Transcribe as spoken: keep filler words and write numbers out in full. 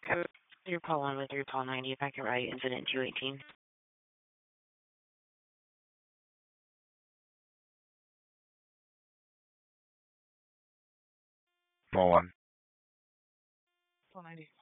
Okay. Your call one with your call ninety, packet right, incident two eighteen. Call one. Call ninety.